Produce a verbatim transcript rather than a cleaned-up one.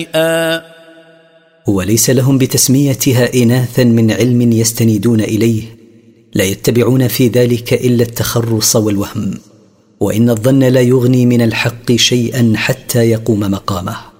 وليس لهم بتسميتها إناثا من علم يستندون إليه، لا يتبعون في ذلك إلا التخرص والوهم، وإن الظن لا يغني من الحق شيئا حتى يقوم مقامه.